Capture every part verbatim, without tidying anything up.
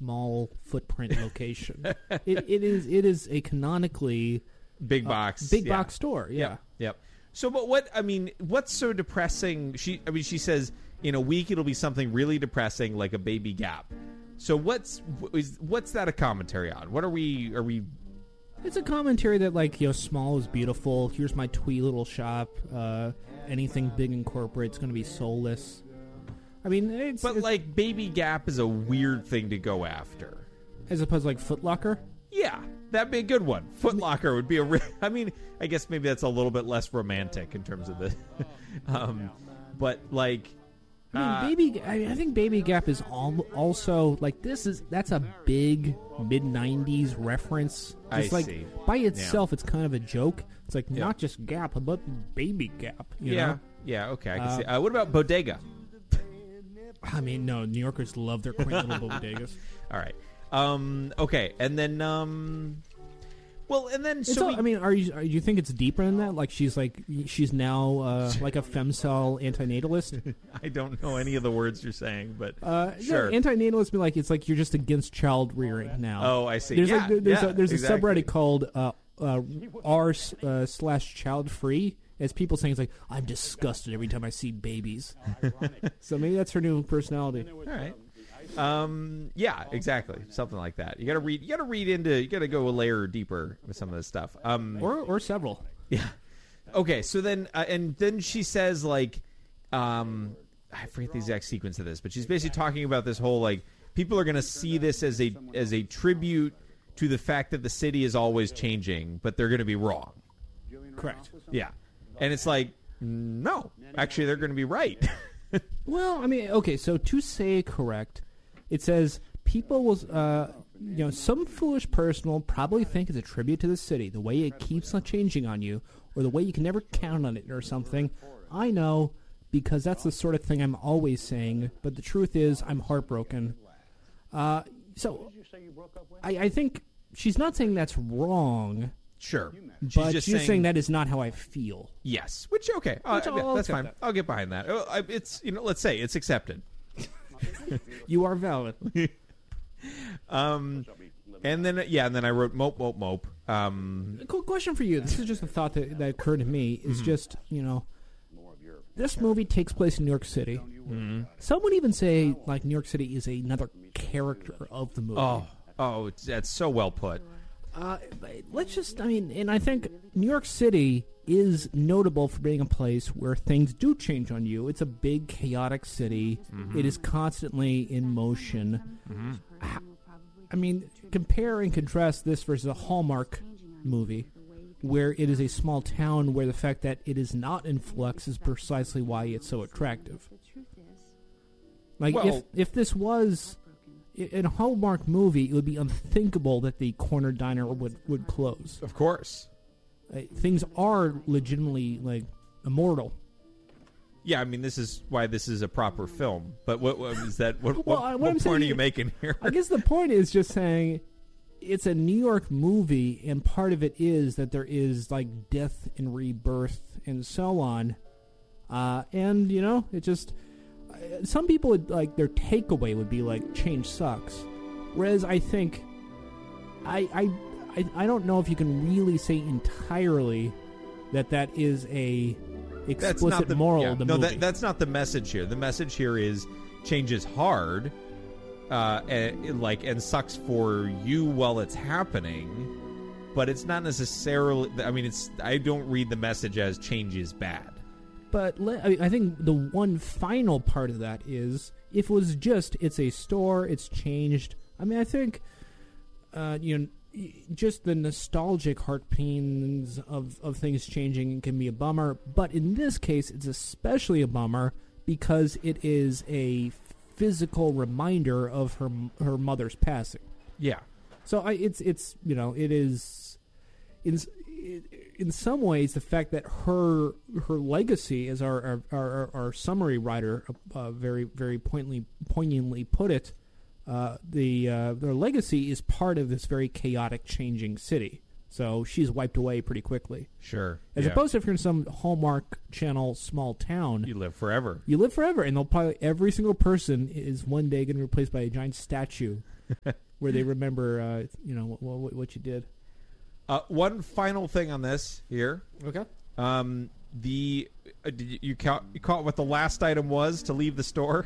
small footprint location. it, it is it is a canonically big box, uh, big yeah. box store. Yeah. Yep. yep. So, but what I mean, what's so depressing? She, I mean, she says in a week it'll be something really depressing, like a baby Gap. So, what's is, what's that a commentary on? What are we? Are we? It's a commentary that, like, you know, small is beautiful. Here's my twee little shop. Uh, anything big and corporate is going to be soulless. I mean, it's... But, it's, like, Baby Gap is a weird thing to go after. As opposed to, like, Foot Locker? Yeah, that'd be a good one. Foot Locker would be a... Re- I mean, I guess maybe that's a little bit less romantic in terms of the... um, but, like... I mean, uh, Baby... I, I think Baby Gap is al- also, like, this is... That's a big mid nineties reference. Just I like, see. by itself, Yeah. it's kind of a joke. It's like, Yeah. not just Gap, but Baby Gap, you yeah, know? yeah, okay, I can Uh, see. Uh, what about Bodega? I mean, no, New Yorkers love their quaint little bodegas. All right. Um, okay, and then... Um, well, and then... It's so all, we, I mean, are you, are you think it's deeper than that? Like she's like she's now uh, like a femcel antinatalist. I don't know any of the words you're saying, but Uh, sure. no, antinatalist be like it's like you're just against child rearing now. Oh, I see. There's Yeah, like there- there's yeah, a, there's exactly. a subreddit called uh, uh, r uh, slash child free. As people saying it's like I'm disgusted every time I see babies. So maybe that's her new personality. All right. Um, yeah, exactly. Something like that. You got to read. You got to read into. You got to go a layer deeper with some of this stuff. Um, Or or several. yeah. Okay. So then, uh, and then she says like, um, I forget the exact sequence of this, but she's basically talking about this whole like people are going to see this as a as a tribute to the fact that the city is always changing, but they're going to be wrong. Correct. Yeah. And it's like, no, actually, they're going to be right. Well, I mean, okay, so to say correct, it says people will, uh, you know, some foolish person will probably think it's a tribute to the city, the way it keeps on changing on you, or the way you can never count on it or something. I know, because that's the sort of thing I'm always saying, but the truth is I'm heartbroken. Uh, so, I, I think she's not saying that's wrong, Sure. She's but just she's saying, saying that is not how I feel. yes. Which okay, uh, Which I'll- yeah, I'll that's accept fine. that. I'll get behind that. Uh, I- It's you know, let's say it's accepted. You are valid. Um, and then yeah, and then I wrote mope, mope, mope. Um, A cool question for you. This is just a thought that, that occurred to me. Is Mm-hmm. just, you know, this movie takes place in New York City. Mm-hmm. Some would even say, like, New York City is another character of the movie. oh, oh, it's, that's so well put. Uh, but let's just, I mean, and I think New York City is notable for being a place where things do change on you. It's a big, chaotic city. Mm-hmm. It is constantly in motion. H- I mean, compare and contrast this versus a Hallmark movie, where it is a small town where the fact that it is not in flux is precisely why it's so attractive. Like, if, Well- if this was i- in a Hallmark movie, it would be unthinkable that the corner diner would, would close. Of course. Uh, things are legitimately, like, immortal. Yeah, I mean this is why this is a proper film. But what, what is that? What, Well, what, I- what what I'm point saying are you is- making here? I guess the point is just saying it's a New York movie, and part of it is that there is, like, death and rebirth and so on. Uh, and, you know, it just... uh, Some people, would, like, their takeaway would be, like, change sucks. Whereas I think... I, I, I, I don't know if you can really say entirely that that is a That's explicit not the moral yeah, of the no, movie. that, that's not the message here. The message here is change is hard, uh, and, like and sucks for you while it's happening, but it's not necessarily. I mean, it's. I don't read the message as change is bad. But le- I I think the one final part of that is if it was just it's a store, it's changed. I mean, I think uh, you know, y- just the nostalgic heart pains of of things changing can be a bummer. But in this case, it's especially a bummer because it is a physical reminder of her her mother's passing. Yeah. So I, it's it's you know it is in in some ways the fact that her her legacy, as our our, our, our summary writer uh, very very poignantly poignantly put it, uh, the uh, their legacy is part of this very chaotic changing city. So she's wiped away pretty quickly. Sure. As yeah. opposed to if you're in some Hallmark Channel small town, you live forever. you live forever, and they'll probably every single person is one day going to be replaced by a giant statue where they remember, uh, you know, what, what, what you did. Uh, one final thing on this here. Okay. Um, the uh, did you, you caught you caught what the last item was to leave the store?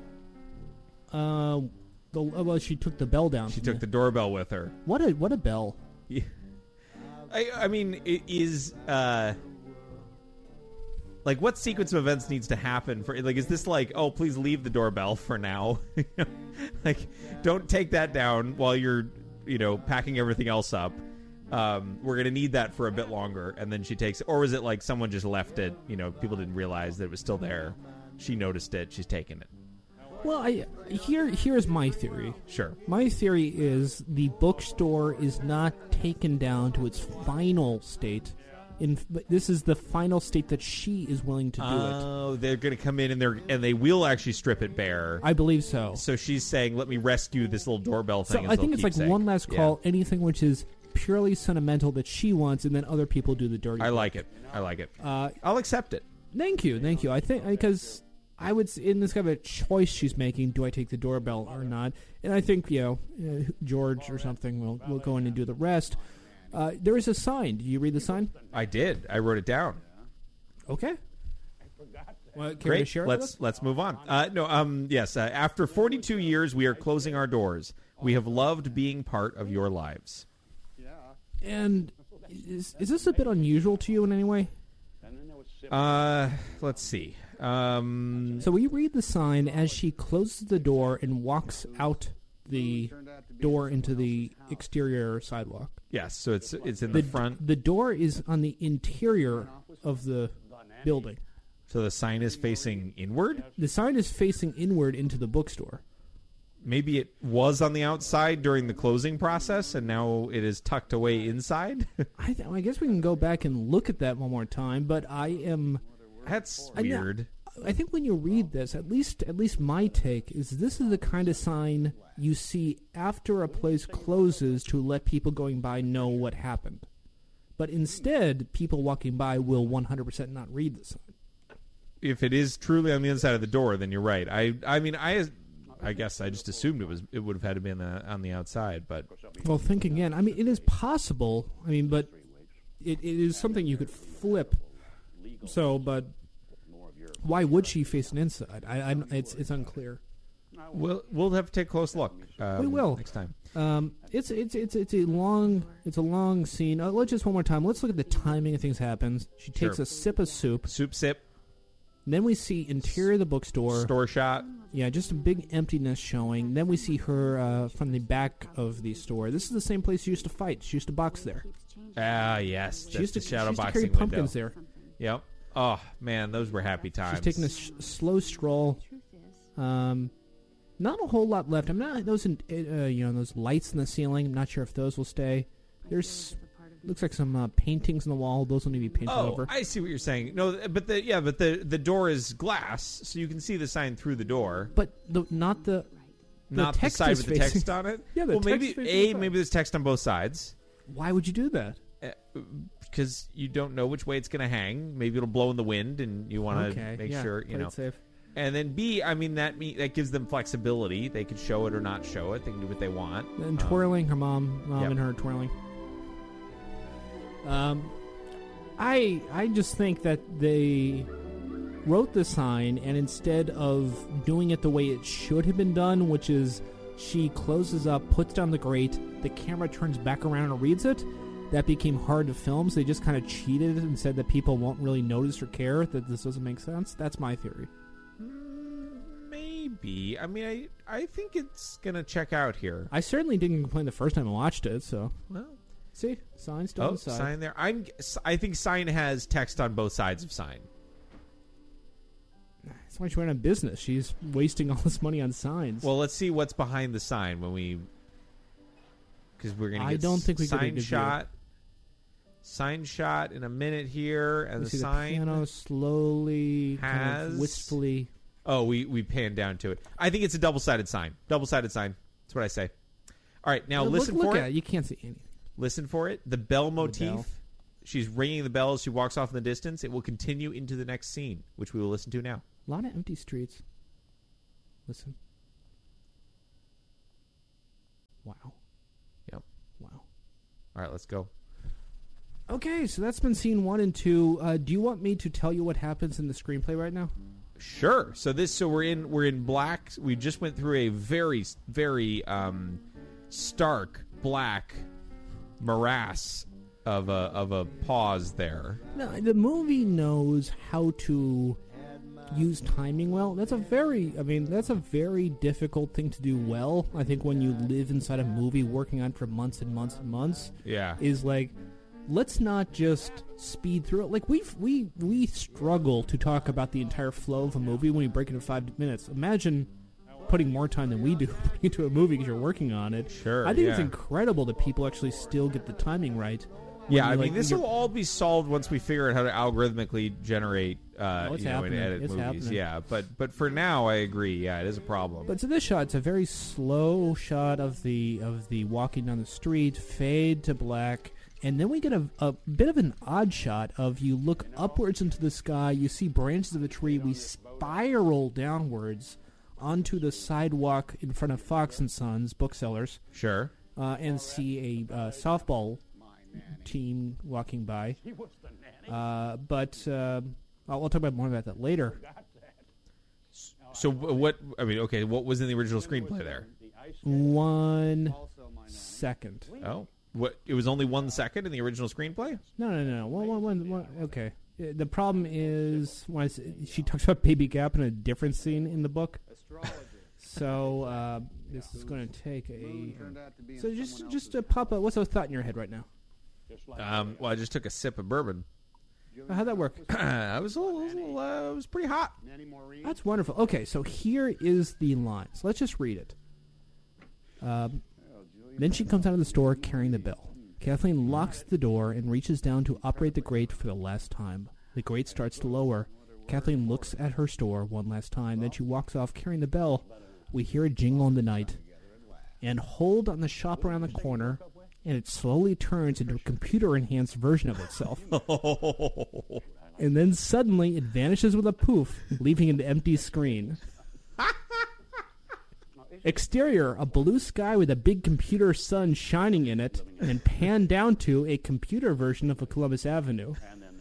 Uh, the well, she took the bell down. She took the doorbell with her. What a what a bell. Yeah. I I mean, it is uh. Like, what sequence of events needs to happen for, like, is this like, oh, please leave the doorbell for now? Like, don't take that down while you're, you know, packing everything else up. Um, we're going to need that for a bit longer. And then she takes it. Or was it like someone just left it, you know, people didn't realize that it was still there. She noticed it. She's taking it. Well, I here here's my theory. Sure. My theory is the bookstore is not taken down to its final state. In, but this is the final state that she is willing to do oh, it. Oh, they're going to come in and they're and they will actually strip it bare. I believe so. So she's saying, "Let me rescue this little doorbell thing." So I think it's like keepsake. one last call. Yeah. Anything which is purely sentimental that she wants, and then other people do the dirty. I work. like it. I like it. Uh, I'll accept it. Thank you, thank you. I think because I would in this kind of a choice she's making. Do I take the doorbell or not? And I think you know uh, George or something will will go in and do the rest. Uh, there is a sign. Did you read the sign? I did. I wrote it down. Okay. Well, Great. Share let's let's move on. Uh, no, um, yes. Uh, after forty-two years, we are closing our doors. We have loved being part of your lives. And is is this a bit unusual to you in any way? Uh, let's see. Um, so we read the sign as she closes the door and walks out the door into the exterior sidewalk. Yes, so it's it's in the, the front. The door is on the interior of the building. So the sign is facing inward? The sign is facing inward into the bookstore. Maybe it was on the outside during the closing process, and now it is tucked away inside? I, th- I guess we can go back and look at that one more time, but I am... That's I, weird. I think when you read this, at least at least my take, is this is the kind of sign you see after a place closes to let people going by know what happened. But instead, people walking by will one hundred percent not read the sign. If it is truly on the inside of the door, then you're right. I I mean, I I guess I just assumed it was it would have had to be on the, on the outside, but... Well, think again. I mean, it is possible. I mean, but it, it is something you could flip. So, but why would she face an inside? I, I it's it's unclear. We'll we'll have to take a close look. Um, we will next time. Um, it's it's it's it's a long it's a long scene. Uh, let's just one more time. Let's look at the timing of things. Happens. She takes Sure. a sip of soup. Soup sip. Then we see interior of the bookstore. Store shot. Yeah, just a big emptiness showing. Then we see her uh, from the back of the store. This is the same place she used to fight. She used to box there. Ah, yes. She That's used to, the shadow she used to boxing carry pumpkins window. there. Yep. Oh man, those were happy times. She's taking a sh- slow stroll. Um, not a whole lot left. I'm not those in, uh, you know those lights in the ceiling. I'm not sure if those will stay. There's looks like some uh, paintings on the wall. Those will need to be painted Oh, over. I see what you're saying. No, but the yeah, but the the door is glass, so you can see the sign through the door. But the, not the, the not the text side is with the facing- text on it. Yeah, the well, text maybe facing a the side. maybe there's text on both sides. Why would you do that? Because you don't know which way it's going to hang. Maybe it'll blow in the wind, and you want to Okay, make yeah, sure you play it know. safe. And then B, I mean that me that gives them flexibility. They could show it or not show it. They can do what they want. And Um, twirling, her mom, mom yep. and her twirling. Um, I I just think that they wrote the sign, and instead of doing it the way it should have been done, which is she closes up, puts down the grate, the camera turns back around and reads it, that became hard to film. So they just kind of cheated and said that people won't really notice or care that this doesn't make sense. That's my theory. Maybe. I mean, I I think it's gonna check out here. I certainly didn't complain the first time I watched it. So Well, see, sign still oh, on the side. sign there. I'm. I think sign has text on both sides of sign. That's why she went out of business. She's wasting all this money on signs. Well, let's see what's behind the sign when we. Because we're gonna. Get I don't think we get a sign good shot. Sign shot in a minute here, and we the see sign the piano slowly, kind has- of wistfully. Oh, we we pan down to it. I think it's a double-sided sign. Double-sided sign. That's what I say. All right, now Look- listen look for at it. it. You can't see anything. Listen for it. The bell motif. bell. She's ringing the bell as she walks off in the distance. It will continue into the next scene, which we will listen to now. A lot of empty streets. Listen. Wow. Yep. Wow. All right, let's go. Okay, so that's been scene one and two. Uh, do you want me to tell you what happens in the screenplay right now? Sure. So this, so we're in we're in black. We just went through a very very um, stark black morass of a of a pause there. No, the movie knows how to use timing well. That's a very, I mean, that's a very difficult thing to do well. I think when you live inside a movie working on it for months and months and months, Yeah. is like, let's not just speed through it. Like we we we struggle to talk about the entire flow of a movie when you break it into five minutes. Imagine putting more time than we do into a movie because you're working on it. Sure. I think yeah. it's incredible that people actually still get the timing right. Yeah, I When you, mean, like, this you're- will all be solved once we figure out how to algorithmically generate, uh, Oh, it's you know, and happening. edit It's movies. happening. Yeah, but but for now, I agree. Yeah, it is a problem. But to this shot, it's a very slow shot of the of the walking down the street, fade to black, and then we get a, a bit of an odd shot of you look upwards into the sky, you see branches of a tree, we spiral downwards onto the sidewalk in front of Fox and Sons booksellers, Sure. uh, and see a uh, softball team walking by. Uh, but uh, I'll, I'll talk about more about that later. So what? I mean, okay, what was in the original screenplay there? One second. Oh, what? It was only one second in the original screenplay. No, no, no. One, one, one, one. Okay. Uh, The problem is when I s she talks about Baby Gap in a different scene in the book. So uh, this is going to take a. So just just uh, pop up. What's a thought in your head right now? Um, well, I just took a sip of bourbon. Uh, how'd that work? I was a little, was a little uh, it was pretty hot. That's wonderful. Okay, so here is the lines. Let's just read it. Um, then she comes out of the store carrying the bill. Kathleen locks the door and reaches down to operate the grate for the last time. The grate starts to lower. Kathleen looks at her store one last time. Then she walks off carrying the bell. We hear a jingle in the night and hold on the shop around the corner, and it slowly turns into a computer-enhanced version of itself. And then suddenly it vanishes with a poof, leaving an empty screen. Exterior, a blue sky with a big computer sun shining in it, and pan down to a computer version of a Columbus Avenue.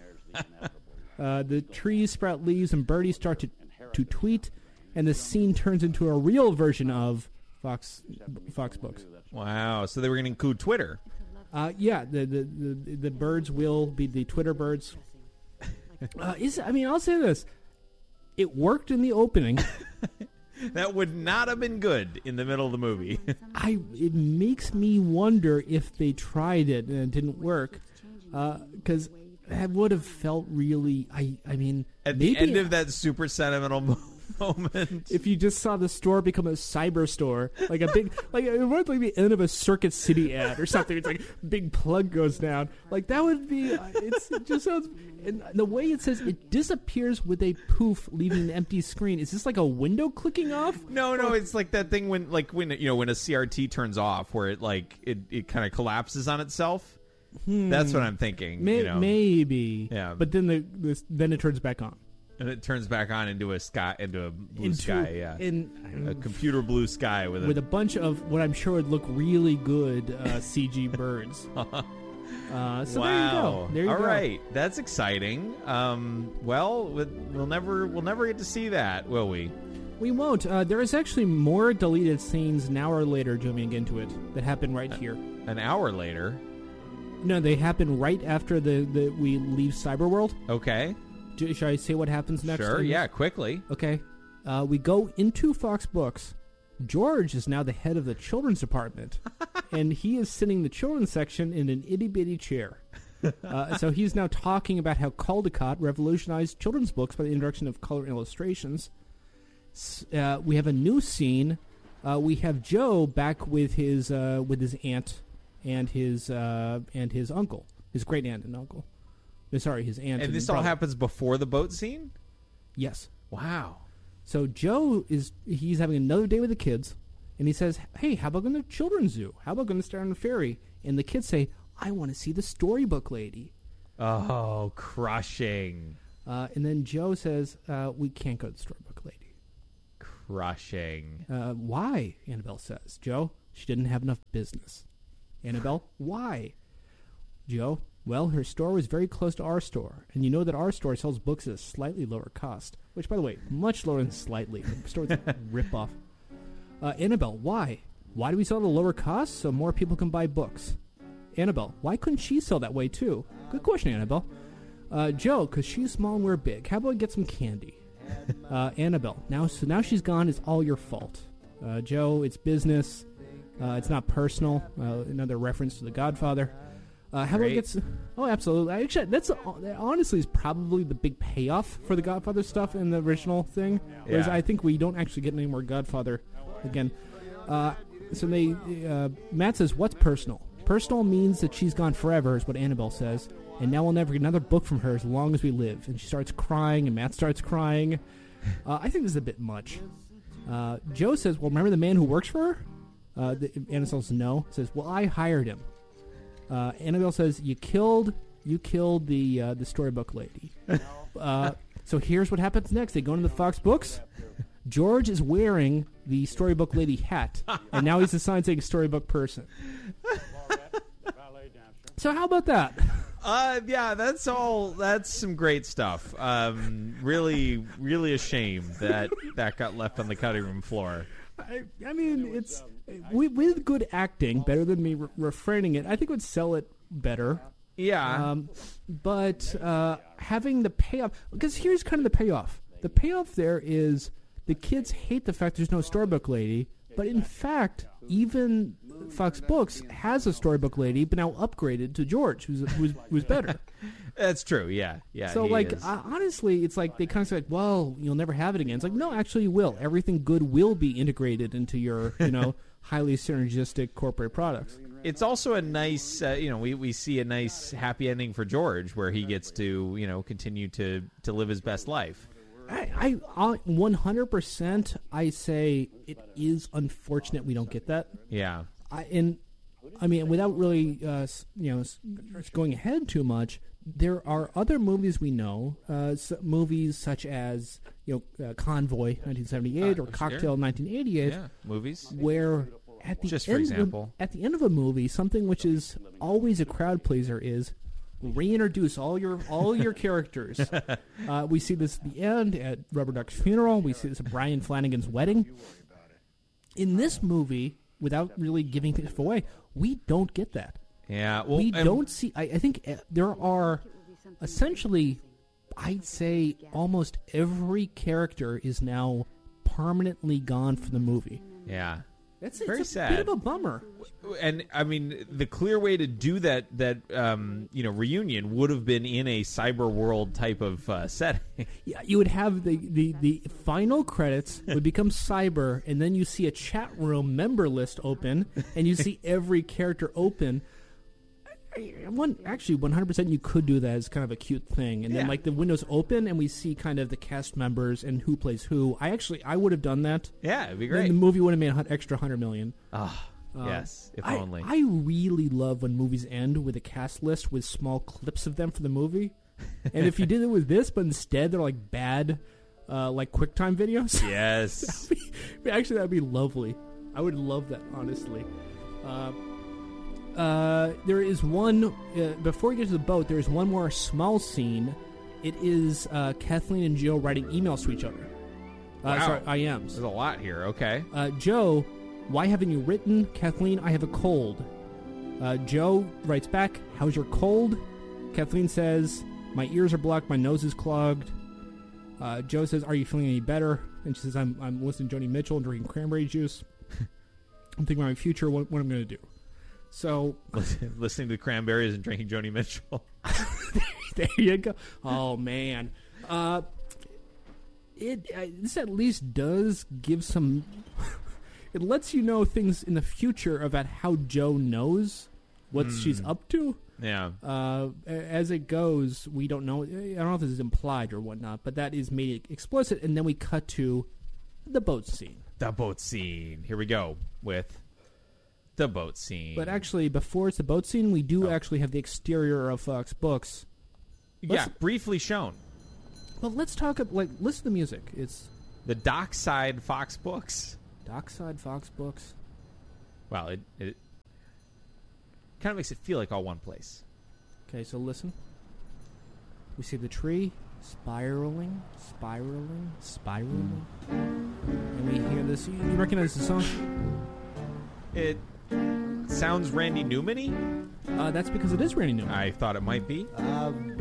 Uh, the trees sprout leaves and birdies start to, to tweet, and the scene turns into a real version of Fox Fox Books. Wow. So they were going to include Twitter. Uh, yeah, the, the, the, the birds will be the Twitter birds. Uh, is I mean, I'll say this. It worked in the opening. That would not have been good in the middle of the movie. I It makes me wonder if they tried it and it didn't work. Because that would have felt really... I, I mean... At maybe the end of that super sentimental mo- moment. if you just saw the store become a cyber store, like a big, like it would like the end of a Circuit City ad or something. It's like big plug goes down. Like that would be. Uh, it's, it just sounds. And the way it says it disappears with a poof, leaving an empty screen. Is this like a window clicking off? No, no, it's like that thing when, like when you know, when a C R T turns off, where it like it, it kind of collapses on itself. Hmm. That's what I'm thinking. May- you know? Maybe. Yeah. But then the, the then it turns back on. And it turns back on into a sky, into a blue Into- sky. Yeah, In a computer blue sky with a. with a bunch of what I'm sure would look really good uh, C G birds. Uh, so wow. there you go. There you All go. right, that's exciting. Um, well, we'll never we'll never get to see that, will we? We won't. Uh, there is actually more deleted scenes an hour later, zooming into it, that happen right here. An hour later. No, they happen right after the, the we leave Cyberworld. Okay. Do, should I say what happens next? Sure. in this? Yeah. Quickly. Okay. Uh, we go into Fox Books. George is now the head of the children's department, and he is sitting in the children's section in an itty-bitty chair. Uh, so he's now talking about how Caldecott revolutionized children's books by the introduction of color illustrations. S- Uh, we have a new scene. Uh, we have Joe back with his uh, with his aunt and his uh, and his uncle, his great aunt and uncle. Uh, Sorry, his aunt. And this all brother. happens before the boat scene. Yes. Wow. So Joe is he's having another day with the kids, and he says, "Hey, how about going to children's zoo? How about going to Star on the Ferry?" And the kids say, "I want to see the storybook lady." Oh, crushing. Uh, and then Joe says, uh, "We can't go to the storybook lady." Crushing. Uh, why? Annabelle says. Joe, She didn't have enough business. Annabelle, why? Joe, well, her store was very close to our store, and you know that our store sells books at a slightly lower cost, which, by the way, much lower than slightly. The store's a rip-off. Uh, Annabelle, why? Why do we sell at a lower cost? So more people can buy books. Annabelle, why couldn't she sell that way, too? Good question, Annabelle. Uh, Joe, because she's small and we're big. How about we get some candy? Uh, Annabelle, now so now she's gone. It's all your fault. Uh, Joe, it's business. Uh, it's not personal. Uh, another reference to The Godfather. Uh, how about we get some, oh, absolutely. Actually, that's that honestly is probably the big payoff for the Godfather stuff in the original thing. Whereas Yeah. I think we don't actually get any more Godfather again. Uh, so they uh, Matt says, "What's personal? Personal means that she's gone forever," is what Annabelle says. And now we'll never get another book from her as long as we live. And she starts crying, and Matt starts crying. Uh, I think this is a bit much. Uh, Joe says, well, remember the man who works for her? Uh, the, Annabelle says, no. Says, well, I hired him. Uh, Annabelle says, you killed you killed the uh, the storybook lady. Uh, so here's what happens next. They go into the Fox Books. George is wearing the storybook lady hat. And now he's a sign saying storybook person. So how about that? Uh, yeah, that's all. That's some great stuff. Um, really, really a shame that that got left on the cutting room floor. I, I mean, it's with, with good acting, better than me re- refraining it. I think would sell it better. Yeah. Um, but uh, having the payoff, because here's kind of the payoff. The payoff there is the kids hate the fact there's no storybook lady, but in fact, even Fox Books has a storybook lady, but now upgraded to George, who's who's, who's better. That's true. Yeah. Yeah. So, he like, is. uh, honestly, it's like they kind of say, like, well, you'll never have it again. It's like, no, actually, you will. Everything good will be integrated into your, you know, highly synergistic corporate products. It's also a nice, uh, you know, we, we see a nice happy ending for George where he gets to, you know, continue to, to live his best life. I, I, I one hundred percent I say it is unfortunate we don't get that. Yeah. I, and, I mean, without really, uh, s- you know, s- going ahead too much, there are other movies we know, uh, s- movies such as, you know, uh, Convoy, nineteen seventy-eight, Uh, or sure. Cocktail, nineteen eighty-eight, Yeah. Movies. where at the Just for end example. Of, at the end of a movie, something which is always a crowd pleaser is reintroduce all your all your characters. Uh, we see this at the end at Rubber Duck's funeral. We see this at Brian Flanagan's wedding. In this movie, without really giving things away, we don't get that. Yeah. Well, we and- don't see. I, I think uh, there are essentially, I'd say, almost every character is now permanently gone from the movie. Yeah. That's Very it's a sad. bit of a bummer. And I mean, the clear way to do that that um, you know reunion would have been in a cyber world type of uh, setting. Yeah, you would have the, the, the final credits would become cyber, and then you see a chat room member list open, and you see every character open. I- I- One actually, one hundred percent, you could do that as kind of a cute thing, and then Yeah. like the windows open, and we see kind of the cast members and who plays who. I actually, I would have done that. Yeah, it'd be Then great. the movie would have made an extra hundred million. Ah, yes, if I, only. I really love when movies end with a cast list with small clips of them for the movie. And if you did it with this, but instead they're like bad, uh, like QuickTime videos. Yes. Actually, that would be lovely. I would love that, honestly. Uh, uh, there is one, uh, before we get to the boat, there is one more small scene. It is uh, Kathleen and Joe writing emails to each other. Uh, Wow. Sorry, I Ms. There's a lot here. Okay. Uh, Joe, why haven't you written? Kathleen, I have a cold. Uh, Joe writes back, how's your cold? Kathleen says, my ears are blocked, my nose is clogged. Uh, Joe says, are you feeling any better? And she says, I'm, I'm listening to Joni Mitchell and drinking cranberry juice. I'm thinking about my future, what, what I'm going to do. So, Listening to Cranberries and drinking Joni Mitchell. there you go. Oh, man. Uh, it uh, this at least does give some... It lets you know things in the future about how Joe knows what she's up to. Yeah. Uh, a- as it goes, we don't know. I don't know if this is implied or whatnot, but that is made explicit. And then we cut to the boat scene. The boat scene. Here we go with the boat scene. But actually, before it's the boat scene, we do Oh. actually have the exterior of Fox Books. yeah, let's- briefly shown. Well, let's talk. ab- Like, listen to the music. It's The Dockside Fox Books. Dockside Fox Books. Well, it, it kind of makes it feel like all one place. Okay, so listen. We see the tree spiraling, spiraling, spiraling. And we hear this. You you recognize the song? It sounds Randy Newman-y. Uh, that's because it is Randy Newman. I thought it might be. Um,